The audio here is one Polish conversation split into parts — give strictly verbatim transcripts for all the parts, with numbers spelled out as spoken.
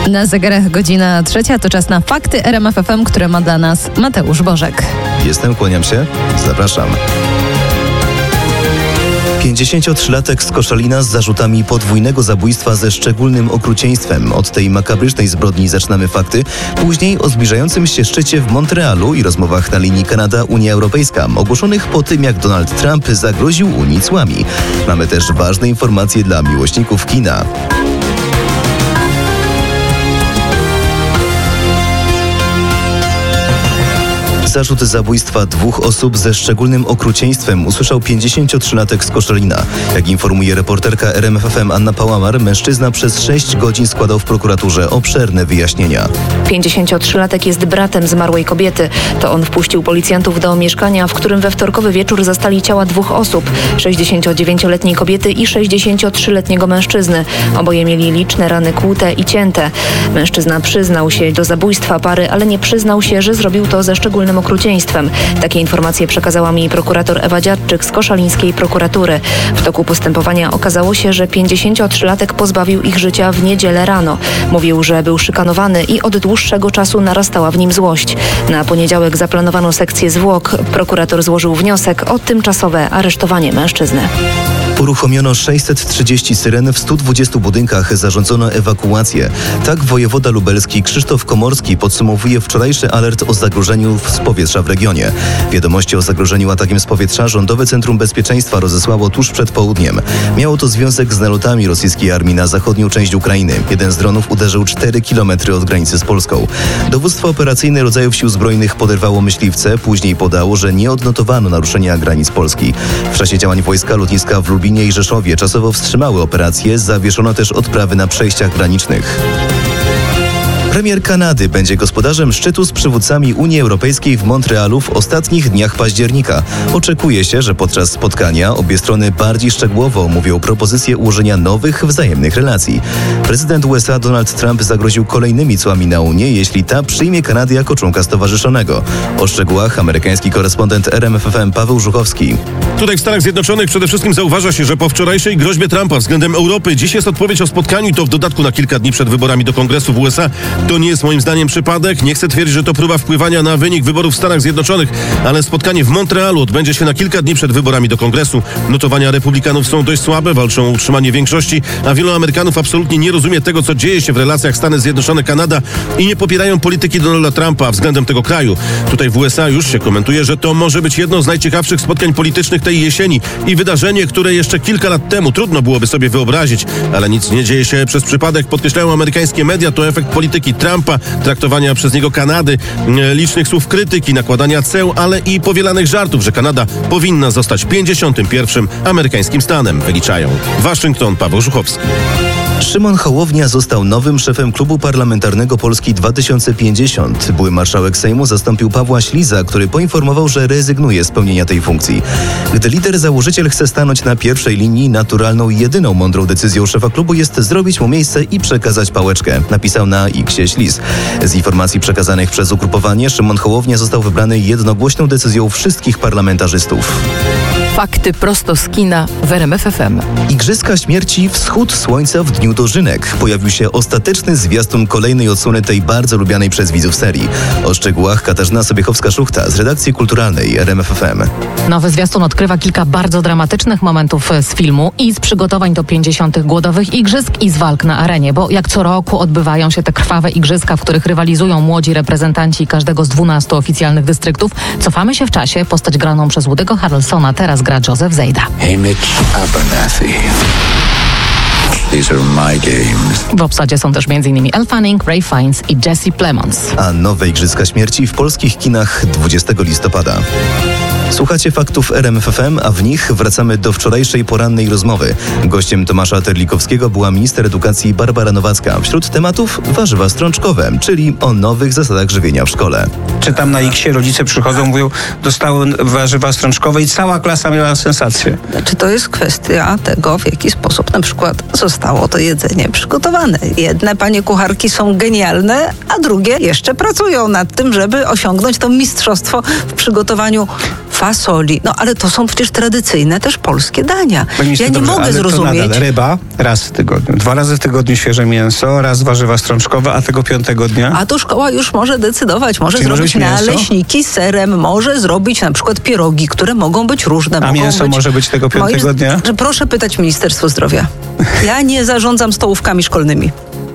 Na zegarach godzina trzecia, to czas na fakty R M F F M, które ma dla nas Mateusz Bożek. Jestem, kłaniam się, zapraszam. pięćdziesięciotrzylatek z Koszalina z zarzutami podwójnego zabójstwa ze szczególnym okrucieństwem. Od tej makabrycznej zbrodni zaczynamy fakty. Później o zbliżającym się szczycie w Montrealu i rozmowach na linii Kanada-Unia Europejska, ogłoszonych po tym, jak Donald Trump zagroził Unii cłami. Mamy też ważne informacje dla miłośników kina. Zarzut zabójstwa dwóch osób ze szczególnym okrucieństwem usłyszał pięćdziesięciotrzylatek z Koszalina. Jak informuje reporterka R M F F M Anna Pałamar, mężczyzna przez sześć godzin składał w prokuraturze obszerne wyjaśnienia. pięćdziesięciotrzylatek jest bratem zmarłej kobiety. To on wpuścił policjantów do mieszkania, w którym we wtorkowy wieczór zastali ciała dwóch osób. sześćdziesięciodziewięcioletniej kobiety i sześćdziesięciotrzyletniego mężczyzny. Oboje mieli liczne rany kłute i cięte. Mężczyzna przyznał się do zabójstwa pary, ale nie przyznał się, że zrobił to ze szczególnym okrucieństwem. Takie informacje przekazała mi prokurator Ewa Dziadczyk z koszalińskiej prokuratury. W toku postępowania okazało się, że pięćdziesięciotrzylatek pozbawił ich życia w niedzielę rano. Mówił, że był szykanowany i od dłuższego czasu narastała w nim złość. Na poniedziałek zaplanowano sekcję zwłok. Prokurator złożył wniosek o tymczasowe aresztowanie mężczyzny. Uruchomiono sześćset trzydzieści syren w stu dwudziestu budynkach, zarządzono ewakuację. Tak wojewoda lubelski Krzysztof Komorski podsumowuje wczorajszy alert o zagrożeniu z powietrza w regionie. Wiadomości o zagrożeniu atakiem z powietrza Rządowe Centrum Bezpieczeństwa rozesłało tuż przed południem. Miało to związek z nalotami rosyjskiej armii na zachodnią część Ukrainy. Jeden z dronów uderzył cztery kilometry od granicy z Polską. Dowództwo operacyjne rodzajów sił zbrojnych poderwało myśliwce, później podało, że nie odnotowano naruszenia granic Polski. W czasie działań wojska lotniska w Lublinie i Rzeszowie czasowo wstrzymały operacje, zawieszono też odprawy na przejściach granicznych. Premier Kanady będzie gospodarzem szczytu z przywódcami Unii Europejskiej w Montrealu w ostatnich dniach października. Oczekuje się, że podczas spotkania obie strony bardziej szczegółowo omówią propozycję ułożenia nowych, wzajemnych relacji. Prezydent U S A Donald Trump zagroził kolejnymi cłami na Unię, jeśli ta przyjmie Kanadę jako członka stowarzyszonego. O szczegółach amerykański korespondent R M F F M Paweł Żuchowski. Tutaj w Stanach Zjednoczonych przede wszystkim zauważa się, że po wczorajszej groźbie Trumpa względem Europy dziś jest odpowiedź o spotkaniu i to w dodatku na kilka dni przed wyborami do Kongresu w U S A. To nie jest moim zdaniem przypadek. Nie chcę twierdzić, że to próba wpływania na wynik wyborów w Stanach Zjednoczonych, ale spotkanie w Montrealu odbędzie się na kilka dni przed wyborami do Kongresu. Notowania republikanów są dość słabe, walczą o utrzymanie większości, a wielu Amerykanów absolutnie nie rozumie tego, co dzieje się w relacjach Stany Zjednoczone-Kanada i nie popierają polityki Donalda Trumpa względem tego kraju. Tutaj w U S A już się komentuje, że to może być jedno z najciekawszych spotkań politycznych tej jesieni i wydarzenie, które jeszcze kilka lat temu trudno byłoby sobie wyobrazić, ale nic nie dzieje się przez przypadek. Podkreślają amerykańskie media, to efekt polityki Trumpa, traktowania przez niego Kanady, licznych słów krytyki, nakładania ceł, ale i powielanych żartów, że Kanada powinna zostać pięćdziesiątym pierwszym amerykańskim stanem, wyliczają. Waszyngton, Paweł Żuchowski. Szymon Hołownia został nowym szefem Klubu Parlamentarnego Polski dwa tysiące pięćdziesiąt. Były marszałek Sejmu zastąpił Pawła Śliza, który poinformował, że rezygnuje z pełnienia tej funkcji. Gdy lider założyciel chce stanąć na pierwszej linii, naturalną i jedyną mądrą decyzją szefa klubu jest zrobić mu miejsce i przekazać pałeczkę, napisał na X-ie Śliz. Z informacji przekazanych przez ugrupowanie, Szymon Hołownia został wybrany jednogłośną decyzją wszystkich parlamentarzystów. Fakty prosto z kina w R M F F M. Igrzyska Śmierci Wschód Słońca w Dniu Dożynek. Pojawił się ostateczny zwiastun kolejnej odsłony tej bardzo lubianej przez widzów serii. O szczegółach Katarzyna Sobiechowska-Szuchta z redakcji kulturalnej R M F F M. Nowy zwiastun odkrywa kilka bardzo dramatycznych momentów z filmu i z przygotowań do pięćdziesiątych głodowych igrzysk i z walk na arenie, bo jak co roku odbywają się te krwawe igrzyska, w których rywalizują młodzi reprezentanci każdego z dwunastu oficjalnych dystryktów. Cofamy się w czasie. Postać graną przez Woody'ego Harrelsona teraz gra Joseph Zejda. Hey Mitch Abernathy. These are my games. W obsadzie są też m.in. Elle Fanning, Ray Fiennes i Jesse Plemons. A nowe Igrzyska Śmierci w polskich kinach dwudziestego listopada. Słuchacie faktów R M F F M, a w nich wracamy do wczorajszej porannej rozmowy. Gościem Tomasza Terlikowskiego była minister edukacji Barbara Nowacka. Wśród tematów warzywa strączkowe, czyli o nowych zasadach żywienia w szkole. Czytam na X-ie, rodzice przychodzą, mówią, dostały warzywa strączkowe i cała klasa miała sensację. Czy to jest kwestia tego, w jaki sposób na przykład zostało to jedzenie przygotowane? Jedne panie kucharki są genialne, a drugie jeszcze pracują nad tym, żeby osiągnąć to mistrzostwo w przygotowaniu fasoli. No ale to są przecież tradycyjne też polskie dania. Minister, ja nie dobrze, mogę ale zrozumieć. To nadal ryba raz w tygodniu, dwa razy w tygodniu świeże mięso, raz warzywa strączkowe, a tego piątego dnia? A to szkoła już może decydować, może Czyli zrobić może być mięso? naleśniki z serem, może zrobić na przykład pierogi, które mogą być różne. A mogą mięso być, może być tego piątego moim, dnia? Że proszę pytać Ministerstwo Zdrowia. Ja nie zarządzam stołówkami szkolnymi.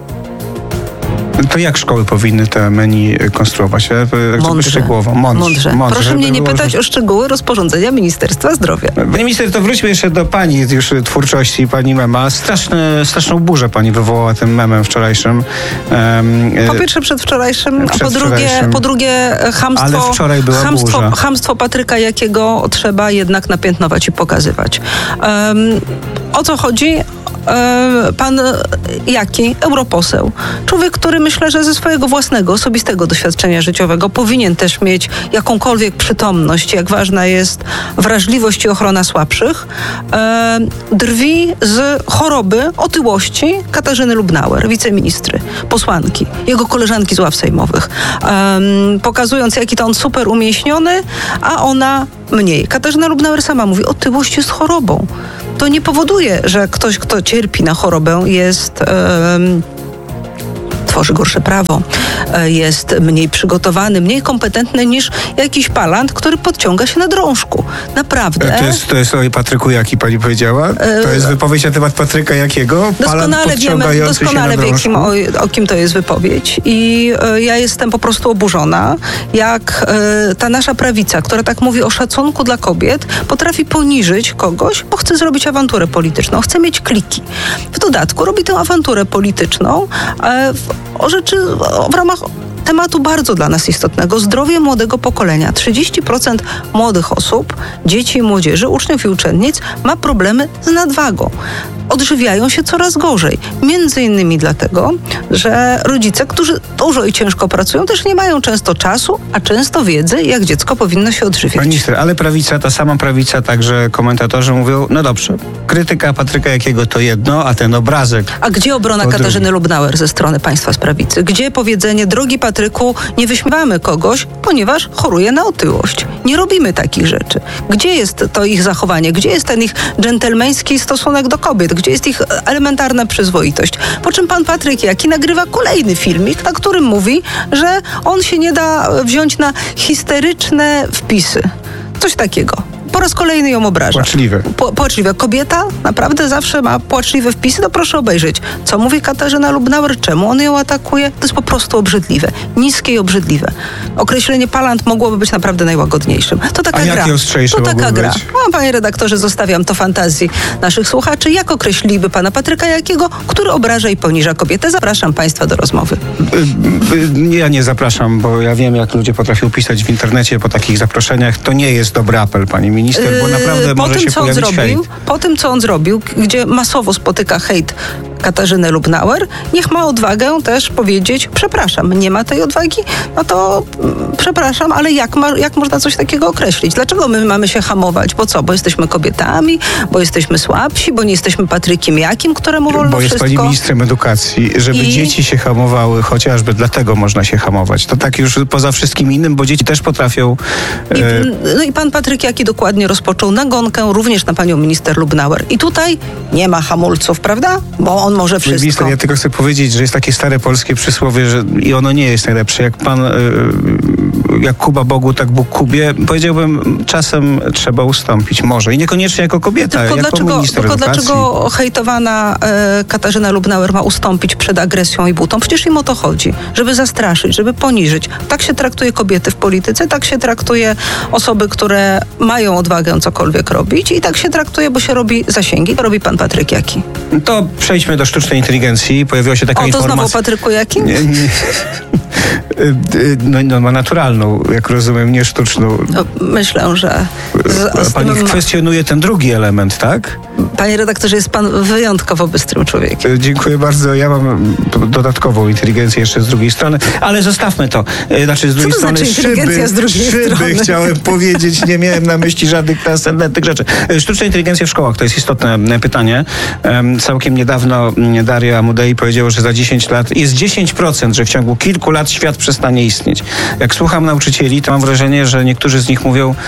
To jak szkoły powinny te menu konstruować? Mądrze. Szczegółowo. Mądrze. Mądrze. Mądrze. Proszę mnie nie było, pytać że... o szczegóły rozporządzenia Ministerstwa Zdrowia. Pani minister, to wróćmy jeszcze do pani już twórczości, pani mema. Straszny, straszną burzę pani wywołała tym memem wczorajszym. Um, po pierwsze przedwczorajszym, a po drugie, przedwczorajszym. po drugie chamstwo, Ale wczoraj była chamstwo, burza. chamstwo Patryka Jakiego trzeba jednak napiętnować i pokazywać. Um, o co chodzi? Pan Jaki, europoseł, człowiek, który myślę, że ze swojego własnego, osobistego doświadczenia życiowego powinien też mieć jakąkolwiek przytomność, jak ważna jest wrażliwość i ochrona słabszych, drwi z choroby, otyłości Katarzyny Lubnauer, wiceministry, posłanki, jego koleżanki z ław sejmowych, pokazując, jaki to on super umieśniony, a ona mniej. Katarzyna Lubnauer sama mówi, otyłość jest chorobą. To nie powoduje, że ktoś, kto cierpi na chorobę, jest... Um, tworzy gorsze prawo, jest mniej przygotowany, mniej kompetentny niż jakiś palant, który podciąga się na drążku. Naprawdę. To jest, to jest o Patryku Jaki pani powiedziała? To jest wypowiedź na temat Patryka Jakiego? Doskonale wiemy, doskonale wie, kim, o, o kim to jest wypowiedź. I e, ja jestem po prostu oburzona, jak e, ta nasza prawica, która tak mówi o szacunku dla kobiet, potrafi poniżyć kogoś, bo chce zrobić awanturę polityczną, chce mieć kliki. W dodatku robi tę awanturę polityczną e, w, o rzeczy w ramach tematu bardzo dla nas istotnego. Zdrowie młodego pokolenia. trzydzieści procent młodych osób, dzieci i młodzieży, uczniów i uczennic ma problemy z nadwagą. Odżywiają się coraz gorzej. Między innymi dlatego, że rodzice, którzy dużo i ciężko pracują, też nie mają często czasu, a często wiedzy, jak dziecko powinno się odżywiać. Pani minister, ale prawica, ta sama prawica, także komentatorzy mówią, no dobrze, krytyka Patryka Jakiego to jedno, a ten obrazek... A gdzie obrona Katarzyny drugi. Lubnauer ze strony państwa z prawicy? Gdzie powiedzenie, drogi Patryku, nie wyśmiewamy kogoś, ponieważ choruje na otyłość. Nie robimy takich rzeczy. Gdzie jest to ich zachowanie? Gdzie jest ten ich dżentelmeński stosunek do kobiet? Gdzie jest ich elementarna przyzwoitość? Po czym pan Patryk Jaki nagrywa kolejny filmik, na którym mówi, że on się nie da wziąć na histeryczne wpisy. Coś takiego. Po raz kolejny ją obraża. Płaczliwe. Po, płaczliwe. Kobieta naprawdę zawsze ma płaczliwe wpisy, to proszę obejrzeć. Co mówi Katarzyna Lubnauer? Czemu on ją atakuje? To jest po prostu obrzydliwe. Niskie i obrzydliwe. Określenie palant mogłoby być naprawdę najłagodniejszym. To taka A gra. jakie ostrzejsze To taka gra. być? A, panie redaktorze, zostawiam to fantazji naszych słuchaczy. Jak określiliby pana Patryka Jakiego, który obraża i poniża kobietę? Zapraszam państwa do rozmowy. Ja nie zapraszam, bo ja wiem, jak ludzie potrafią pisać w internecie po takich zaproszeniach. To nie jest dobry apel, pani minister. Minister, bo naprawdę po może tym, się co on pojawić zrobił, hejt. Po tym, co on zrobił, gdzie masowo spotyka hejt Katarzynę Lubnauer, niech ma odwagę też powiedzieć, przepraszam, nie ma tej odwagi, no to mm, przepraszam, ale jak, ma, jak można coś takiego określić? Dlaczego my mamy się hamować? Bo co? Bo jesteśmy kobietami, bo jesteśmy słabsi, bo nie jesteśmy Patrykiem Jakim, któremu wolno Bo jest wszystko. pani ministrem edukacji, żeby I... dzieci się hamowały, chociażby dlatego można się hamować. To tak już poza wszystkim innym, bo dzieci też potrafią... I, e... no i pan Patryk Jaki dokładnie rozpoczął nagonkę również na panią minister Lubnauer. I tutaj nie ma hamulców, prawda? Bo on może wszystko. Minister, ja tylko chcę powiedzieć, że jest takie stare polskie przysłowie, że i ono nie jest najlepsze. Jak pan, jak Kuba Bogu, tak Bóg Kubie, powiedziałbym, czasem trzeba ustąpić. Może. I niekoniecznie jako kobieta, tylko jako dlaczego, minister tylko edukacji. dlaczego hejtowana e, Katarzyna Lubnauer ma ustąpić przed agresją i butą? Przecież im o to chodzi. Żeby zastraszyć, żeby poniżyć. Tak się traktuje kobiety w polityce, tak się traktuje osoby, które mają odwagę cokolwiek robić i tak się traktuje, bo się robi zasięgi. To robi pan Patryk Jaki. To przejdźmy do sztucznej inteligencji. Pojawiła się taka o, to informacja... znowu Patryku Jaki? Nie, nie. No, no ma naturalną, jak rozumiem, nie sztuczną. No, myślę, że... Z, z Pani tym, kwestionuje ten drugi element, tak? Panie redaktorze, jest pan wyjątkowo bystrym człowiekiem. Dziękuję bardzo. Ja mam dodatkową inteligencję jeszcze z drugiej strony, ale zostawmy to. Znaczy z drugiej Co to strony znaczy inteligencja szyby, z drugiej szyby strony? chciałem powiedzieć, nie miałem na myśli żadnych transcendentnych rzeczy. Sztuczna inteligencja w szkołach to jest istotne pytanie. Całkiem niedawno Daria Amudei powiedziała, że za dziesięć lat jest dziesięć procent, że w ciągu kilku lat świat przestanie istnieć. Jak słucham nauczycieli, to mam wrażenie, że niektórzy z nich mówią,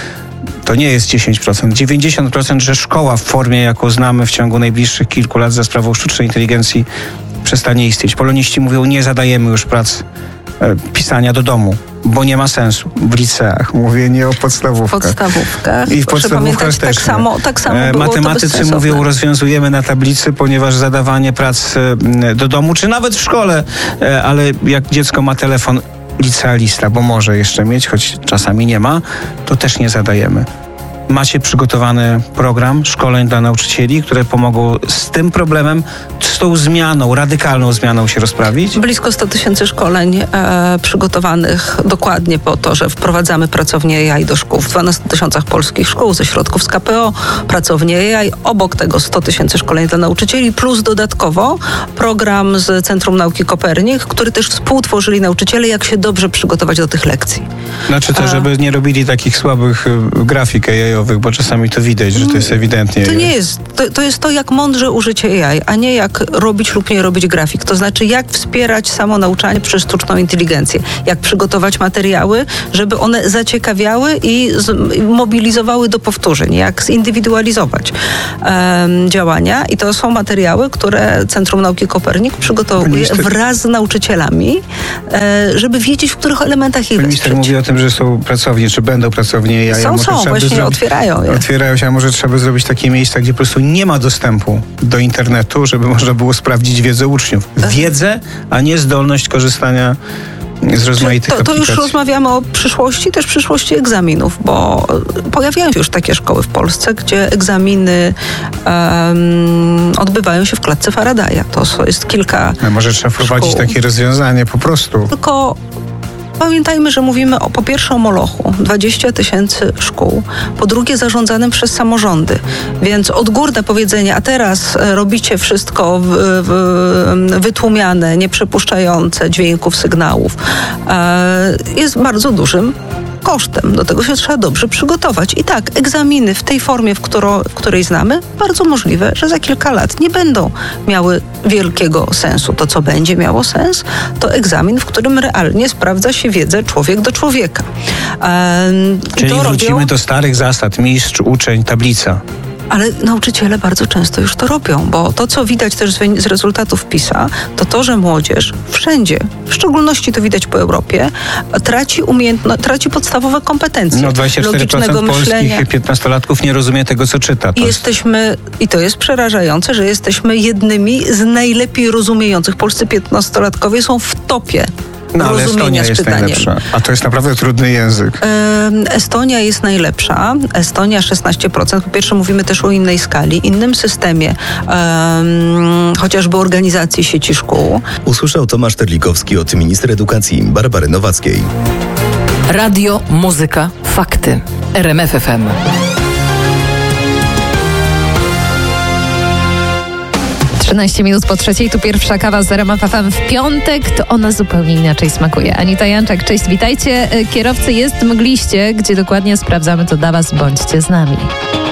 to nie jest dziesięć procent, dziewięćdziesiąt procent, że szkoła w formie, jaką znamy w ciągu najbliższych kilku lat za sprawą sztucznej inteligencji przestanie istnieć. Poloniści mówią, nie zadajemy już prac e, pisania do domu, bo nie ma sensu. W liceach, mówię nie o podstawówkach. Podstawówkach. I w podstawówkach też. Tak samo, tak samo było Matematycy to mówią, rozwiązujemy na tablicy, ponieważ zadawanie prac e, do domu, czy nawet w szkole, e, ale jak dziecko ma telefon licealista, bo może jeszcze mieć, choć czasami nie ma, to też nie zadajemy. Macie przygotowany program szkoleń dla nauczycieli, które pomogą z tym problemem, z tą zmianą, radykalną zmianą się rozprawić? Blisko sto tysięcy szkoleń e, przygotowanych dokładnie po to, że wprowadzamy pracownię A I do szkół. W dwunastu tysiącach polskich szkół ze środków z K P O, pracownię A I, obok tego sto tysięcy szkoleń dla nauczycieli, plus dodatkowo program z Centrum Nauki Kopernik, który też współtworzyli nauczyciele, jak się dobrze przygotować do tych lekcji. Znaczy to, żeby nie robili takich słabych grafik A I-owych, bo czasami to widać, że to jest ewidentnie. To nie jest. To, to jest to, jak mądrze użyć A I, a nie jak robić lub nie robić grafik. To znaczy, jak wspierać samo nauczanie przez sztuczną inteligencję. Jak przygotować materiały, żeby one zaciekawiały i z, mobilizowały do powtórzeń. Jak zindywidualizować um, działania. I to są materiały, które Centrum Nauki Kopernik przygotowuje minister... wraz z nauczycielami, e, żeby wiedzieć, w których elementach ich Minister mówi o tym, że są pracownie, czy będą pracownie A I. Są, są, właśnie zrobić, otwierają je. Otwierają się, a może trzeba by zrobić takie miejsca, gdzie po prostu nie ma dostępu do internetu, żeby można było sprawdzić wiedzę uczniów. Wiedzę, a nie zdolność korzystania z rozmaitych to, to już rozmawiamy o przyszłości, też przyszłości egzaminów, bo pojawiają się już takie szkoły w Polsce, gdzie egzaminy um, odbywają się w klatce Faradaya. To jest kilka a może trzeba wprowadzić szkół. Takie rozwiązanie po prostu. Tylko pamiętajmy, że mówimy o, po pierwsze o molochu, dwadzieścia tysięcy szkół, po drugie zarządzanym przez samorządy, więc odgórne powiedzenie, a teraz robicie wszystko w, w, wytłumiane, nieprzepuszczające dźwięków, sygnałów, e, jest bardzo dużym kosztem. Do tego się trzeba dobrze przygotować. I tak, egzaminy w tej formie, w, którą, w której znamy, bardzo możliwe, że za kilka lat nie będą miały wielkiego sensu. To, co będzie miało sens, to egzamin, w którym realnie sprawdza się wiedzę człowiek do człowieka. Ehm, Czyli to wrócimy robią... do starych zasad. Mistrz, uczeń, tablica. Ale nauczyciele bardzo często już to robią, bo to, co widać też z, z rezultatów PISA, to to, że młodzież wszędzie, w szczególności to widać po Europie, traci umiejętności, traci podstawowe kompetencje. No dwadzieścia cztery procent logicznego myślenia. Polskich piętnastolatków nie rozumie tego, co czyta. To I jesteśmy, i to jest przerażające, że jesteśmy jednymi z najlepiej rozumiejących. Polscy piętnastolatkowie są w topie. No, ale Estonia jest najlepsza. A to jest naprawdę trudny język. Estonia jest najlepsza. Estonia szesnaście procent. Po pierwsze mówimy też o innej skali, innym systemie, um, chociażby organizacji sieci szkół. Usłyszał Tomasz Terlikowski od ministra edukacji Barbary Nowackiej. Radio, muzyka, fakty. R M F F M. trzynaście minut po trzeciej, tu pierwsza kawa z R M F F M w piątek, to ona zupełnie inaczej smakuje. Anita Janczak, cześć, witajcie. Kierowcy, jest mgliście, gdzie dokładnie sprawdzamy to dla was, bądźcie z nami.